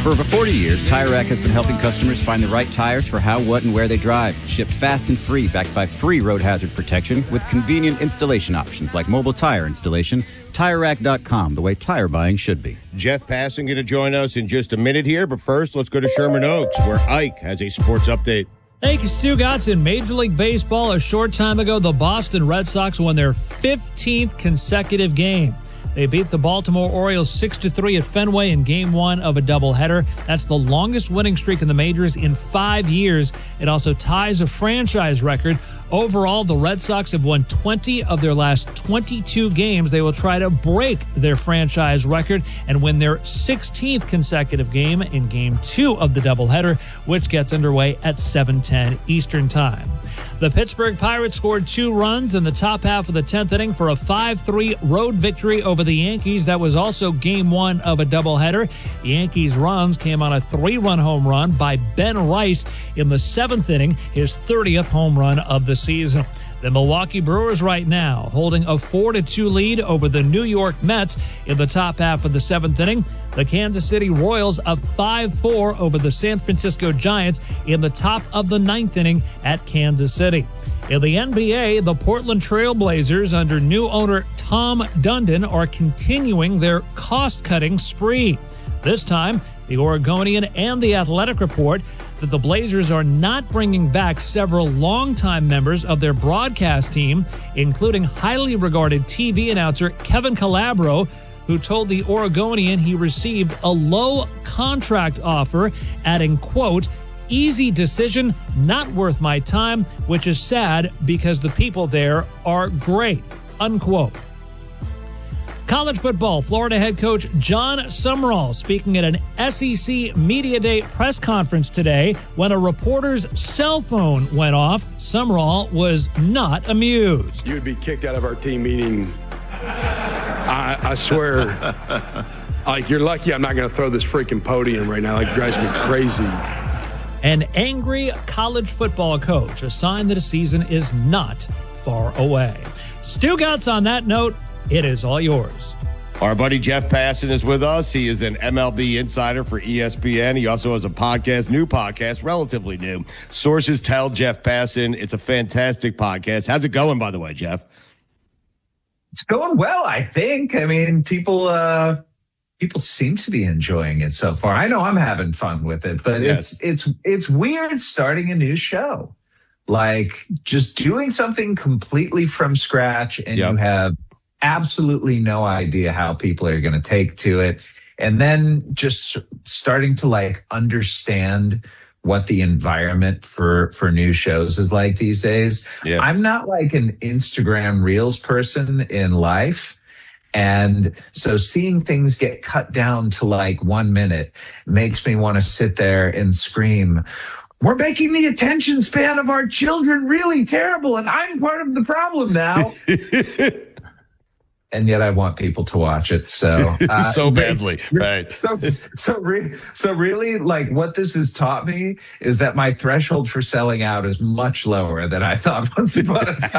For over 40 years, Tire Rack has been helping customers find the right tires for how, what, and where they drive. Shipped fast and free, backed by free road hazard protection with convenient installation options like mobile tire installation. TireRack.com, the way tire buying should be. Jeff Passan going to join us in just a minute here, but first, let's go to Sherman Oaks, where Ike has a sports update. Thank you, Stu Gotts. In Major League Baseball, a short time ago, the Boston Red Sox won their 15th consecutive game. They beat the Baltimore Orioles 6-3 at Fenway in Game 1 of a doubleheader. That's the longest winning streak in the majors in 5 years. It also ties a franchise record. Overall, the Red Sox have won 20 of their last 22 games. They will try to break their franchise record and win their 16th consecutive game in Game 2 of the doubleheader, which gets underway at 7:10 Eastern Time. The Pittsburgh Pirates scored 2 runs in the top half of the 10th inning for a 5-3 road victory over the Yankees. That was also Game 1 of a doubleheader. The Yankees' runs came on a 3-run home run by Ben Rice in the 7th inning, his 30th home run of the season. The Milwaukee Brewers right now holding a 4-2 lead over the New York Mets in the top half of the 7th inning. The Kansas City Royals up 5-4 over the San Francisco Giants in the top of the 9th inning at Kansas City. In the NBA, the Portland Trail Blazers under new owner Tom Dundon are continuing their cost-cutting spree. This time, the Oregonian and the Athletic report that the Blazers are not bringing back several longtime members of their broadcast team, including highly regarded TV announcer Kevin Calabro, who told the Oregonian he received a low contract offer, adding, quote, "Easy decision, not worth my time, which is sad because the people there are great," unquote. College football, Florida head coach John Sumrall speaking at an SEC Media Day press conference today when a reporter's cell phone went off. Sumrall was not amused. You would be kicked out of our team meeting. I swear. Like, you're lucky I'm not going to throw this freaking podium right now. Like, it drives me crazy. An angry college football coach, a sign that a season is not far away. Stu Gotts on that note. It is all yours. Our buddy Jeff Passan is with us. He is an MLB insider for ESPN. He also has a podcast, new podcast, relatively new. Sources Tell Jeff Passan. It's a fantastic podcast. How's it going, by the way, Jeff? It's going well, I think. I mean, people seem to be enjoying it so far. I know I'm having fun with it, but Yes. it's weird starting a new show. Like, just doing something completely from scratch, and you have absolutely no idea how people are going to take to it. And then just starting to like understand what the environment for new shows is like these days. Yeah. I'm not like an Instagram Reels person in life. And so seeing things get cut down to like 1 minute makes me want to sit there and scream, "We're making the attention span of our children really terrible, and I'm part of the problem now." And yet I want people to watch it. So so badly, right? So really, like, what this has taught me is that my threshold for selling out is much lower than I thought once upon a time.